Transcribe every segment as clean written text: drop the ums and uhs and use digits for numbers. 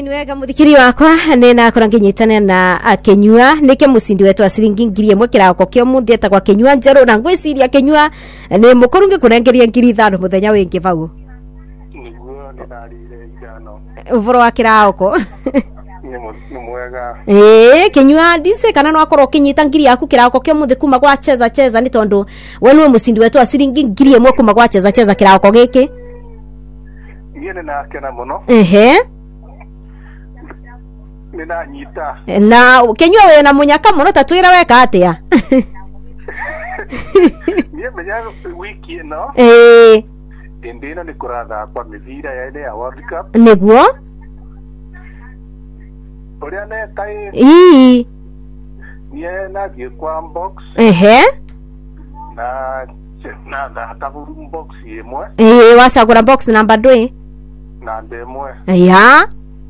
wega muthikiri wakwa nina kora nginyitane na Kenyua nike musindi wetu asiringi ngiri imwe kirako kio muthi etagwa Kenyua njeru na ngwiciria Kenyua ni mukurungi kunengeria ngiri 5 muthenya wingi vau niguo ninarire igano uvoro wa kirako ni mwega Kenyua dise kana no akorwo kinyita ngiri yaku kirako kio muthi kuma gwa cheza ni tondu we niwe musindi wetu asiringi ngiri imwe kuma gwa cheza kirako giki yene na kena muno nina nyita na Kenyua we na munyaka muno tatwira weka atia niye menya wiki no indina ni kuratha kwa mithira ya ile ya World Cup niguo oria ne kai niye na thie kwa box na thatabu box imwe wasagura box number 2 na ndemwe ya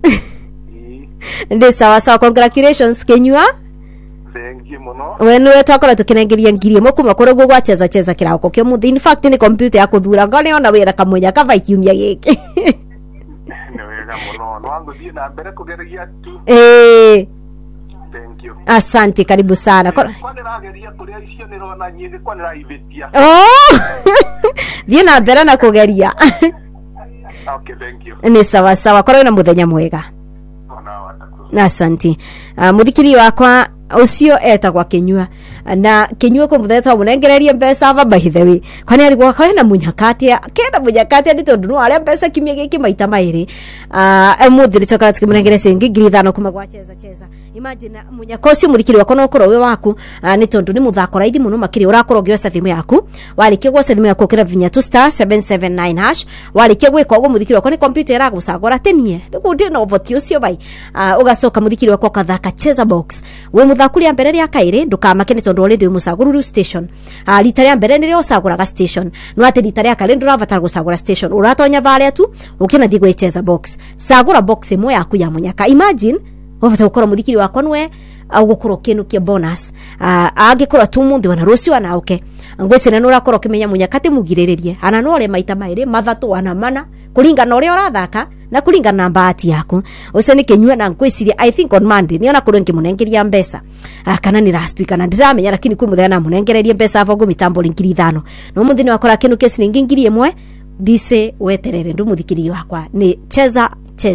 ndi sawa congratulations Kenyua thank you muno we niwe twakora tukinengeria ngiri imwe kuma kuri gwo gwa cheza kirako kio muthi in fact ni computer ya kuthura ngone ona wira kamunya ka vaikiumia giki ni wega muno wangu thie na mbere kugeregia tu thank you asante karibu sana kwani rageria kuria icio ni rona nyingi kwani raibetia thie na mbere na kugeria okay thank you ni sawa kora na muthenya mwega asante muthikiri wakwa ucio etagwa Kenyua na Kenyua ko mutheta munengereria mbeca baba hithewi kwani ari gwa kana munyakatia kenda munyakatia ndi tondu no aria mbeca kimia giki maita mairi muthiri chokara tukimunengere sengi ngiri 5 kuma gwa cheza imagine munyaka ucio muthikiri wakwa no korwo we waku ni tondu ni muthako raidi muno makiri urakoro gyosa thimu yaku warikie gwa thimu yaku kira vinya tu *779# warikie gwika ogwo muthikiri wakwa ni computer iragucagora tenie ndi no voti ucio bai ugacoka muthikiri wakwa kathaka cheza box we muthakuri ya mbere ya kaire ndukamake ni tondu already musagururu station rita ya mbere ni usaguraga station no ati rita ya kale nduravatara gusagura station uratonya varia tu ukina thigwe cheza box sagura box imwe yaku ya munyaka imagine wafata gukora muthikiri wakwa nwe agukoro kinu kia bonus agikora tu mundi wana rucio ana uke ngwese na urakora kimenya munyakate mugiriririe ana no le maita maire mathatu ana mana kuringana uria urathaka na kuringana na bahati yaku ucio ni Kenyua na ngwiciria I think on Monday ni ona kurengi munengeria mbeca kana ni last week kana ndiramenya lakini kwi muthenya munengereria mbeca avogo mitambo ngiri 5 no muthi ni wakora kinu kesi ngiri 1 dise weterere ndu muthikiri wakwa ni cheza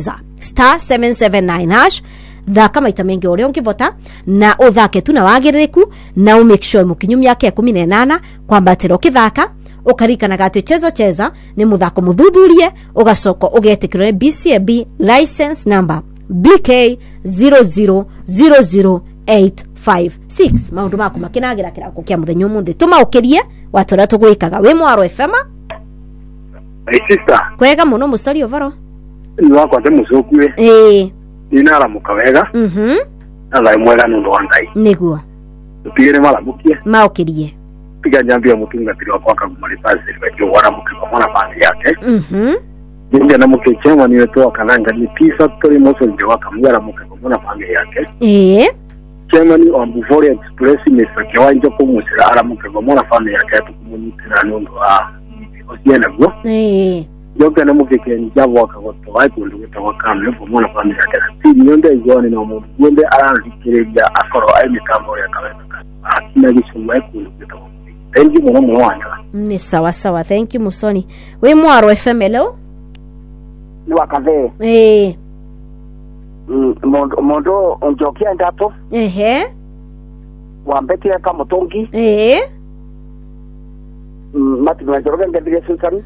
*779# thaka maita mengi uria ungivota na uthake tu na wagiririku na make sure mukinyumia yake 18 kwambatira ukithaka ukarikana gatu cheza ni muthako muthuthurie ugacoko ugetikire BCB license number BK0000856 maundu maku makinagira kirako kia muthenya umuthi tuma ukirie watora tugwikaga we Mwaro FM sister kwega muno musori ovaro ni wakwa te mucokue inara mukawega ala mwega nundu wa Ngai niguo tugire malamukie maukirie piga nyambia mutungatiri wakwa kagumari pasi wejo wana mukiko mwana bandi yake ndio na mukechema ni wetu wakananga ni pisa tori moso ndio wakamwara mukiko mwana bandi yake chema ni Ambuvore Express ni sakiwanja kumusira ala mukiko mwana bandi yake tukumunitira nundu osiena go yoga na mukeke njabo wakagoto waikundu gutawakamwe pomona bandi yake si nyonde igone no mundu ngende arandikireja akoro aime kamo ya kaweka akina gisumwa ikundu gutawakamwe thank you muno mwanya ni sawa thank you musoni we Mwaro FM leo ni wakave mondo onjokia ndapo wambeti ya kamotongi mati mwajoroga ngedhiye Susan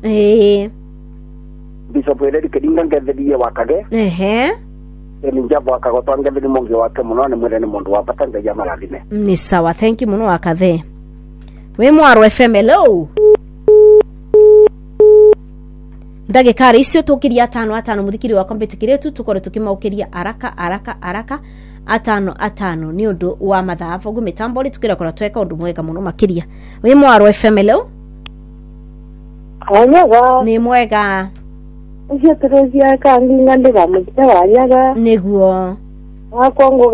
Bishop Ederi kedinga ngedhiye wakage ni njabo wakagotoa ngedhiye mongi wake muno ni mwere ni mundu wapatanga ya maradhime ni sawa thank you muno wakave we Mwaro FM leo ndagikari icio tukiria 5 muthikiri wa kompetikire tu tukore tukimaukiria araka 5 ni undu wa mathafu gumitambo ri tukira kora tweka undu mwega muno makiria we Mwaro FM leo Onyaga ni mwega ucio Terezia kangi ngandira muthe wariaga niguo wakongo